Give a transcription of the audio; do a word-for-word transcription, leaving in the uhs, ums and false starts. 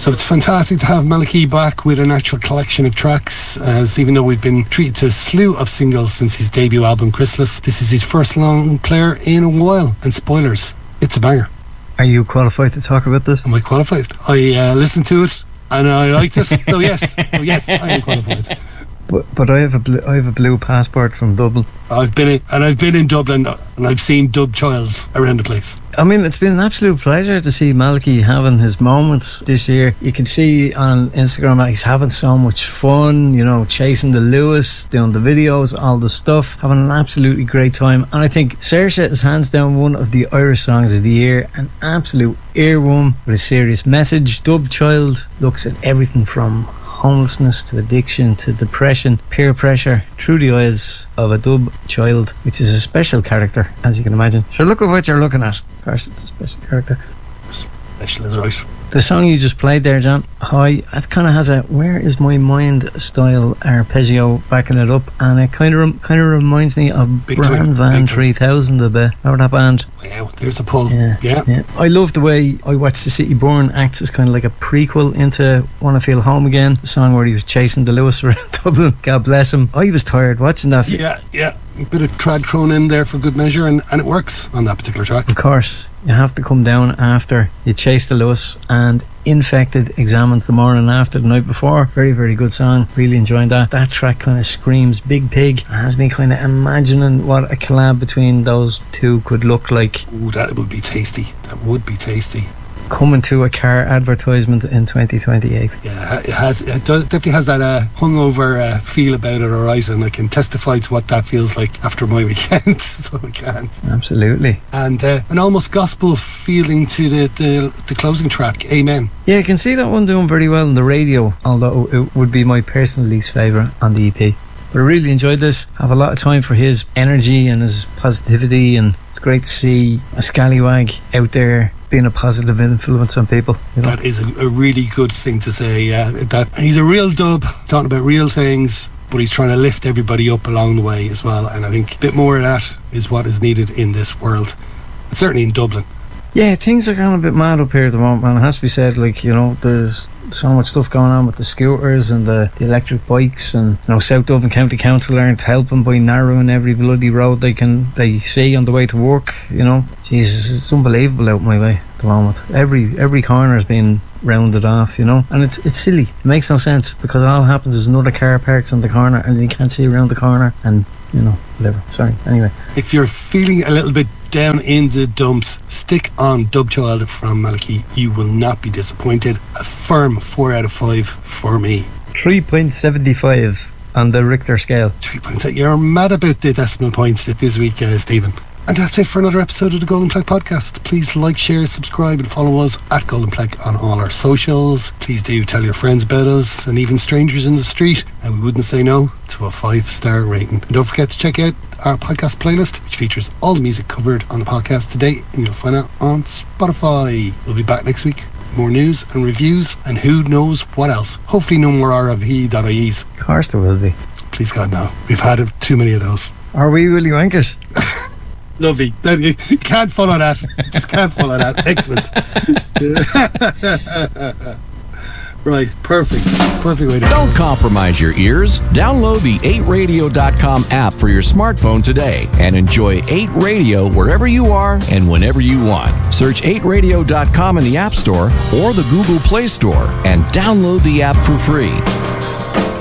So it's fantastic to have Malachi back with an actual collection of tracks, as even though we've been treated to a slew of singles since his debut album Chrysalis, this is his first long player in a while, and spoilers, it's a banger. Are you qualified to talk about this? Am I qualified? I uh, listened to it and I liked it, so yes, so yes, I am qualified. But but I have a blue, I have a blue passport from Dublin. I've been in, and I've been in Dublin, and I've seen Dub Childs around the place. I mean, it's been an absolute pleasure to see Malachi having his moments this year. You can see on Instagram that he's having so much fun, you know, chasing the Lewis, doing the videos, all the stuff, having an absolutely great time. And I think Saoirse is hands down one of the Irish songs of the year, an absolute earworm with a serious message. Dub Child looks at everything from homelessness to addiction to depression, peer pressure, through the eyes of a dub child, which is a special character, as you can imagine. Sure, look at what you're looking at. Of course, it's a special character. Special is right. The song you just played there, John, Hi, that kind of has a "Where Is My Mind" style arpeggio backing it up, and it kind of rem- kind of reminds me of Big Bran time, Van big time. three thousand a bit. Remember that band? Wow, there's a pull. Yeah, yeah. yeah. I love the way I Watch the City Burn acts as kind of like a prequel into Wanna Feel Home Again, the song where he was chasing the Lewis around Dublin. God bless him. I was tired watching that. Yeah, yeah. A bit of trad thrown in there for good measure, and, and it works on that particular track. Of course, you have to come down after you chase the Lewis, and Infected examines the morning after, the night before. Very, very good song. Really enjoying that. That track kind of screams Big Pig. It has me kind of imagining what a collab between those two could look like. Ooh, that would be tasty. That would be tasty. Coming to a car advertisement in twenty twenty-eight. Yeah, it has. It does, definitely has that uh, hungover uh, feel about it, alright, and I can testify to what that feels like after my weekend, so I can't. Absolutely. And uh, an almost gospel feeling to the, the, the closing track, Amen. Yeah, I can see that one doing very well on the radio, although it would be my personal least favourite on the E P. But I really enjoyed this. Have a lot of time for his energy and his positivity, and it's great to see a scallywag out there being a positive influence on people, you know? That is a, a really good thing to say. Yeah, that he's a real dub, talking about real things, but he's trying to lift everybody up along the way as well. And I think a bit more of that is what is needed in this world, and certainly in Dublin. Yeah, things are kind of a bit mad up here at the moment, man. It has to be said. Like, you know, there's so much stuff going on with the scooters and the, the electric bikes, and you know, South Dublin County Council aren't helping by narrowing every bloody road they can they see on the way to work. You know, Jesus, it's unbelievable out my way at the moment. Every every corner is being rounded off, you know, and it's it's silly. It makes no sense, because all happens is another car parks on the corner and you can't see around the corner, and you know, whatever. Sorry. Anyway, if you're feeling a little bit down in the dumps, stick on Dub Child from Malachi. You will not be disappointed. A firm four out of five for me. three point seven five on the Richter scale. Three points. You're mad about the decimal points this week, uh, Stephen. And that's it for another episode of the Golden Plague Podcast. Please like, share, subscribe, and follow us at Golden Plague on all our socials. Please do tell your friends about us, and even strangers in the street, and we wouldn't say no to a five-star rating. And don't forget to check out our podcast playlist, which features all the music covered on the podcast today, and you'll find it on Spotify. We'll be back next week. More news and reviews, and who knows what else. Hopefully no more R of E dot I Es. Of course there will be. Please God, no. We've had too many of those. Are we Willy Wankers? Lovely. You can't follow that. Just can't follow that. Excellent. Right, perfect. Perfect way to Don't compromise your ears. Download the eight radio dot com app for your smartphone today and enjoy eight Radio wherever you are and whenever you want. Search eight radio dot com in the App Store or the Google Play Store and download the app for free.